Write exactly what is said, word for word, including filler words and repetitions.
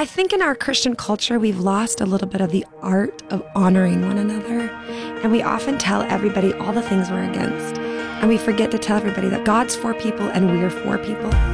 I think in our Christian culture, we've lost a little bit of the art of honoring one another. And we often tell everybody all the things we're against. And we forget to tell everybody that God's for people and we're for people.